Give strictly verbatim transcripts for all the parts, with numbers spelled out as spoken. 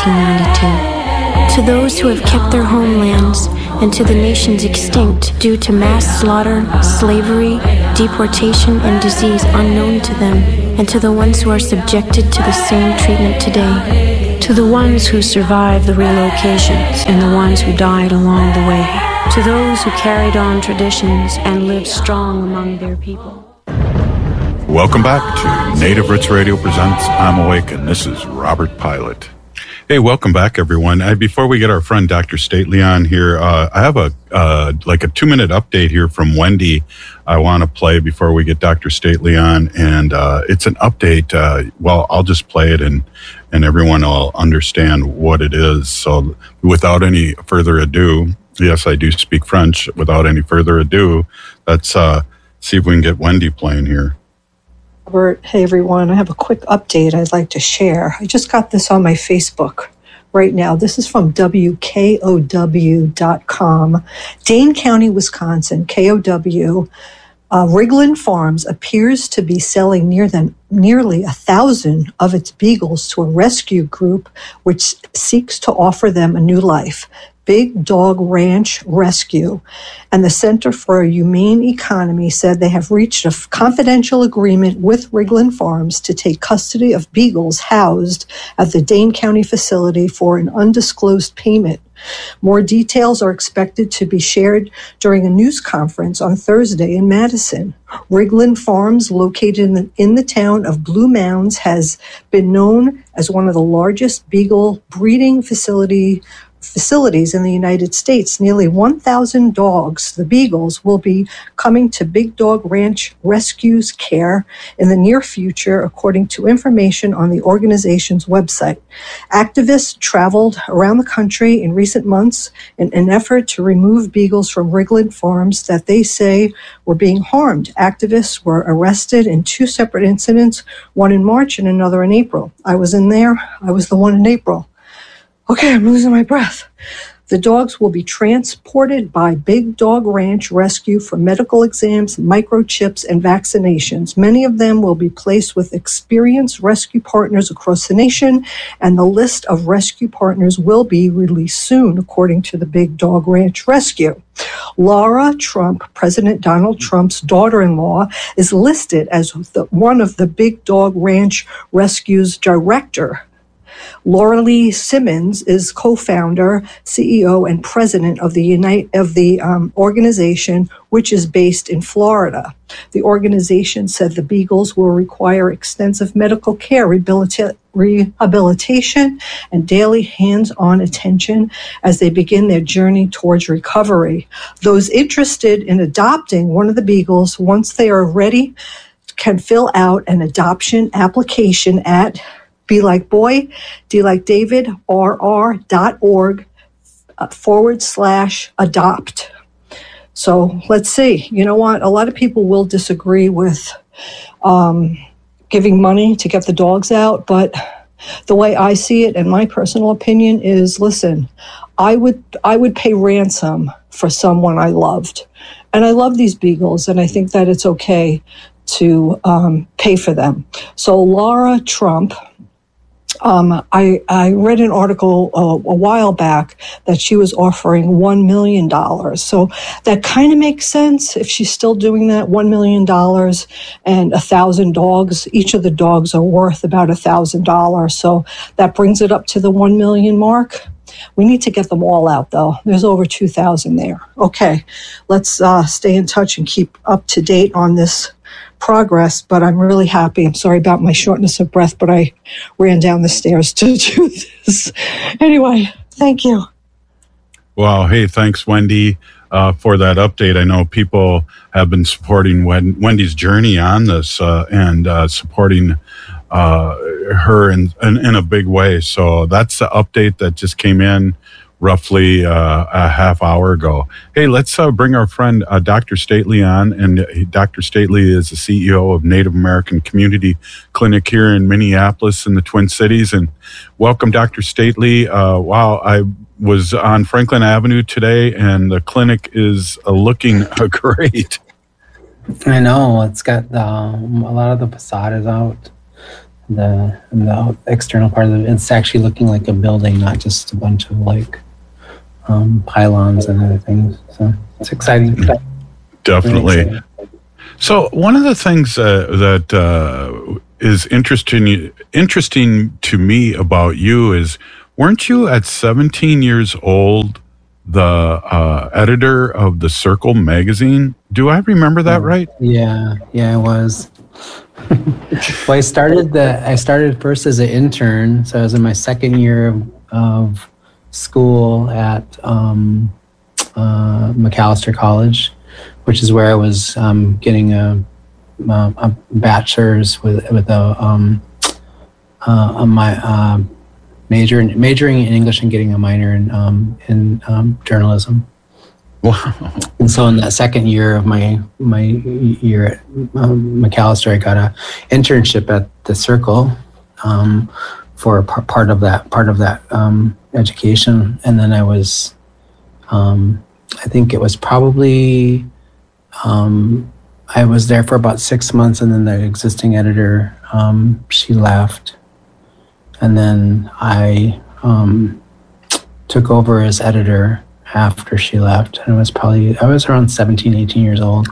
nineteen ninety-two. To those who have kept their homelands, and to the nations extinct due to mass slaughter, slavery, deportation, and disease unknown to them, and to the ones who are subjected to the same treatment today. To the ones who survived the relocations and the ones who died along the way. To those who carried on traditions and lived strong among their people. Welcome back to Native Roots Radio presents I'm Awake, and this is Robert Pilot. Hey, welcome back, everyone. Uh, before we get our friend Doctor Stately on here, uh, I have a uh, like a two-minute update here from Wendy I want to play before we get Doctor Stately on, and uh, it's an update. Uh, well, I'll just play it, and and everyone will understand what it is. So, without any further ado, yes, I do speak French. Without any further ado, let's uh, see if we can get Wendy playing here. Robert, hey everyone, I have a quick update I'd like to share. I just got this on my Facebook right now. This is from W K O W dot com. Dane County, Wisconsin, K O W. Uh, Rigland Farms appears to be selling near than, nearly a thousand of its beagles to a rescue group which seeks to offer them a new life. Big Dog Ranch Rescue and the Center for a Humane Economy said they have reached a confidential agreement with Rigland Farms to take custody of beagles housed at the Dane County facility for an undisclosed payment. More details are expected to be shared during a news conference on Thursday in Madison. Rigland Farms, located in the, in the town of Blue Mounds, has been known as one of the largest beagle breeding facility facilities in the United States. Nearly one thousand dogs, the beagles, will be coming to Big Dog Ranch Rescue's care in the near future, according to information on the organization's website. Activists traveled around the country in recent months in an effort to remove beagles from Rigland Farms that they say were being harmed. Activists were arrested in two separate incidents, one in March and another in April. I was in there. I was the one in April. Okay, I'm losing my breath. The dogs will be transported by Big Dog Ranch Rescue for medical exams, microchips, and vaccinations. Many of them will be placed with experienced rescue partners across the nation, and the list of rescue partners will be released soon, according to the Big Dog Ranch Rescue. Laura Trump, President Donald Trump's daughter-in-law, is listed as the, one of the Big Dog Ranch Rescue's director. Laura Lee Simmons is co-founder, C E O, and president of the Unite of the um, organization, which is based in Florida. The organization said the beagles will require extensive medical care, rehabilita- rehabilitation, and daily hands-on attention as they begin their journey towards recovery. Those interested in adopting one of the beagles, once they are ready, can fill out an adoption application at Be Like Boy, D Like David, R R dot org uh, forward slash adopt. So let's see. You know what? A lot of people will disagree with um, giving money to get the dogs out, but the way I see it, and my personal opinion is, listen, I would I would pay ransom for someone I loved. And I love these beagles, and I think that it's okay to um, pay for them. So Laura Trump, Um, I, I read an article uh, a while back that she was offering one million dollars. So that kind of makes sense if she's still doing that, one million dollars and one thousand dogs. Each of the dogs are worth about one thousand dollars. So that brings it up to the one million mark. We need to get them all out, though. There's over two thousand there. Okay, let's uh, stay in touch and keep up to date on this progress, but I'm really happy. I'm sorry about my shortness of breath, but I ran down the stairs to do this. Anyway, thank you. Well, hey, thanks, Wendy, uh, for that update. I know people have been supporting Wen- Wendy's journey on this uh, and uh, supporting uh, her in, in, in a big way. So that's the update that just came in roughly uh, a half hour ago. Hey, let's uh, bring our friend uh, Doctor Stately on. And Doctor Stately is the C E O of Native American Community Clinic here in Minneapolis in the Twin Cities. And welcome, Doctor Stately. Uh, wow, I was on Franklin Avenue today, and the clinic is uh, looking uh, great. I know. It's got um, a lot of the facade is out. the the external part of it. It's actually looking like a building, not just a bunch of like um, pylons and other things. So it's exciting. Definitely. Exciting. So one of the things uh, that uh, is interesting interesting to me about you is, weren't you at seventeen years old the uh, editor of the Circle magazine? Do I remember that right? Yeah, yeah, I was. Well, I started the. I started first as an intern, so I was in my second year of, of school at um, uh, McAllister College, which is where I was um, getting a, a, a bachelor's with with a, um, uh, a my uh, major majoring in English and getting a minor in um, in um, journalism. Wow. And so in that second year of my my year at um, McAllister, I got a internship at the Circle um, for p- part of that part of that um, education, and then I was, um, I think it was probably, um, I was there for about six months, and then the existing editor, um, she left, and then I um, took over as editor after she left, and it was probably, I was around seventeen, eighteen years old.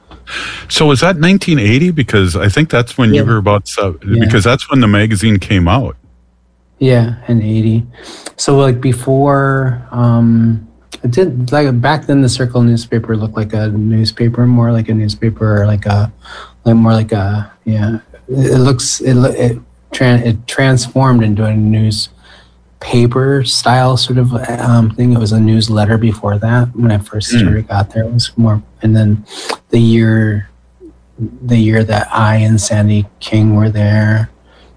So was that nineteen eighty? Because I think that's when Yeah. you were about, uh, Yeah. because that's when the magazine came out. Yeah, in eighty. So like before, um, it did, like back then the Circle newspaper looked like a newspaper, more like a newspaper, or like a, like more like a, yeah, it, it looks, it, it, tran- it transformed into a news paper style sort of um, thing. It was a newsletter before that. When I first Mm. sort of got there, it was more. And then the year, the year that I and Sandy King were there,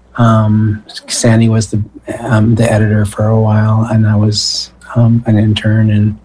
um, Sandy was the um, the editor for a while, and I was um, an intern. And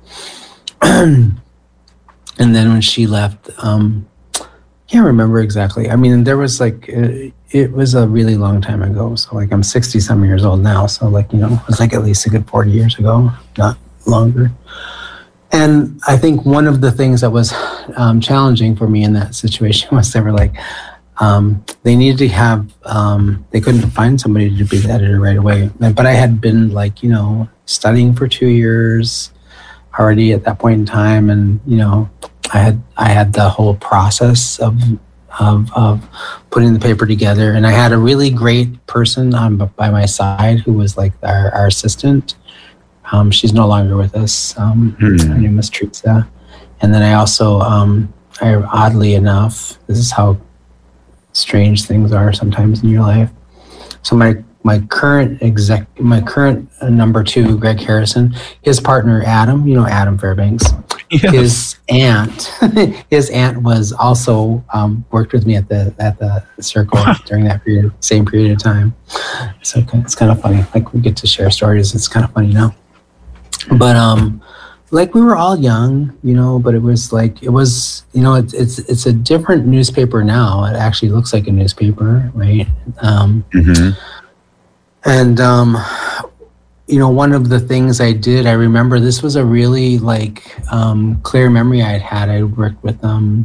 and then when she left, um, can't remember exactly. I mean, there was like. Uh, It was a really long time ago. So like I'm sixty some years old now. So like, you know, it was like at least a good forty years ago, not longer. And I think one of the things that was um, challenging for me in that situation was they were like, um, they needed to have, um, they couldn't find somebody to be the editor right away. But I had been like, you know, studying for two years already at that point in time. And, you know, I had, I had the whole process of, Of, of putting the paper together, and I had a really great person um, by my side who was like our, our assistant. Um, she's no longer with us. Um, Hmm. Her name is Teresa. And then I also, um, I, oddly enough, this is how strange things are sometimes in your life. So my my current exec, my current uh, number two, Greg Harrison, his partner Adam, you know Adam Fairbanks. Yes. His aunt, his aunt was also um, worked with me at the at the Circle during that period, same period of time. So it's kind of funny. Like we get to share stories. It's kind of funny now. But um, like we were all young, you know. But it was like it was, you know, it's it's it's a different newspaper now. It actually looks like a newspaper, right? Um, Mm-hmm. And um, you know, one of the things I did, I remember this was a really like um, clear memory I had had. I worked with um,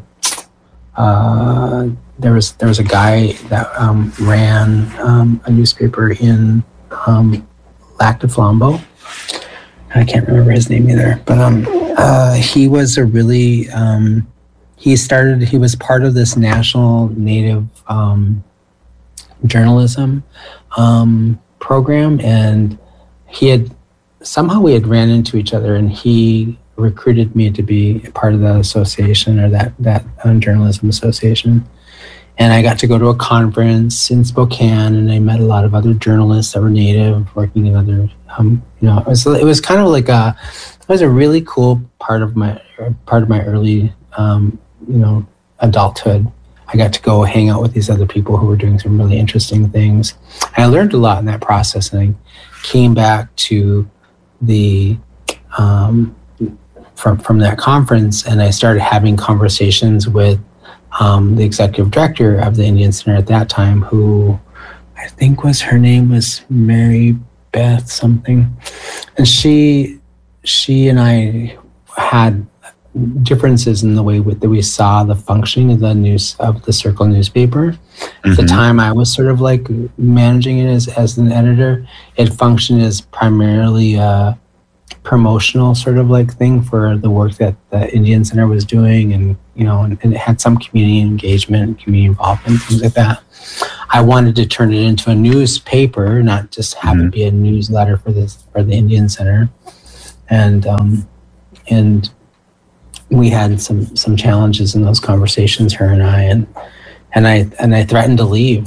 uh, there was there was a guy that um, ran um, a newspaper in um, Lac du Flambeau. I can't remember his name either, but um, uh, he was a really um, he started. He was part of this national Native um, journalism um, program, and he had somehow we had ran into each other, and he recruited me to be a part of that association, or that that um, journalism association. And I got to go to a conference in Spokane, and I met a lot of other journalists that were Native, working in other, um, you know, it was it was kind of like a, it was a really cool part of my part of my early, um, you know, adulthood. I got to go hang out with these other people who were doing some really interesting things. And I learned a lot in that process, and I came back to the um, from from that conference, and I started having conversations with um, the executive director of the Indian Center at that time, who I think was her name was Mary Beth something, and she she and I had differences in the way that we saw the functioning of the news of the Circle newspaper. Mm-hmm. At the time I was sort of like managing it as, as an editor, it functioned as primarily a promotional sort of like thing for the work that the Indian Center was doing, and you know, and, and it had some community engagement, community involvement, things like that. I wanted to turn it into a newspaper, not just have mm-hmm. it be a newsletter for this for the Indian Center, and um, and we had some some challenges in those conversations, her and I, and and I and I threatened to leave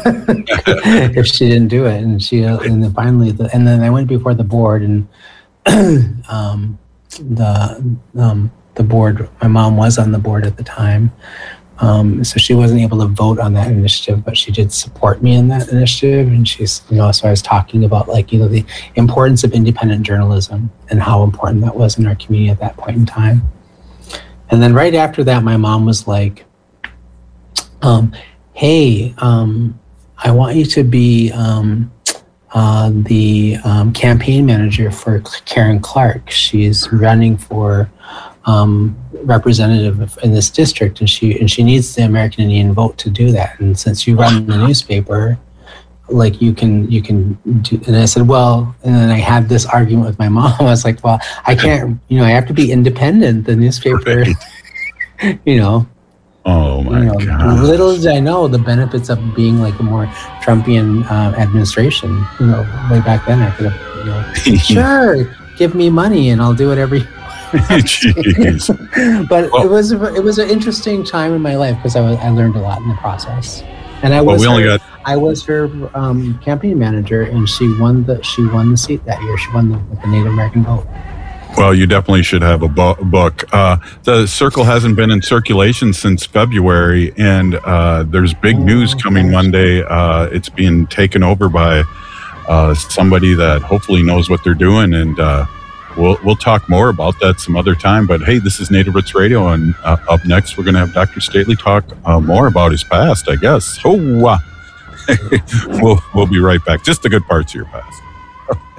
if she didn't do it, and she and then finally the, and then I went before the board, and um, the um, the board. My mom was on the board at the time, um, so she wasn't able to vote on that initiative, but she did support me in that initiative. And she's, you know, so I was talking about like, you know, the importance of independent journalism and how important that was in our community at that point in time. And then right after that, my mom was like, um, "Hey, um, I want you to be." Um, Uh, the um, campaign manager for Karen Clark. She's running for um, representative in this district, and she and she needs the American Indian vote to do that. And since you run the newspaper, like you can you can do. And I said, well, and then I had this argument with my mom. I was like, well, I can't. You know, I have to be independent. The newspaper, right. you know. Oh my you know, God! Little did I know the benefits of being like a more Trumpian uh, administration. You know, way back then I could have, you know, sure, give me money and I'll do whatever you want. Jeez. But well, it was it was an interesting time in my life because I was, I learned a lot in the process. And I was well, we her, got... I was her um, campaign manager, and she won the she won the seat that year. She won the, the Native American vote. Well, you definitely should have a bu- book. Uh, the Circle hasn't been in circulation since February, and uh, there's big news coming Monday. Uh, it's being taken over by uh, somebody that hopefully knows what they're doing, and uh, we'll we'll talk more about that some other time. But hey, this is Native Roots Radio, and uh, up next we're going to have Doctor Stately talk uh, more about his past, I guess. Oh, uh, we'll we'll be right back. Just the good parts of your past.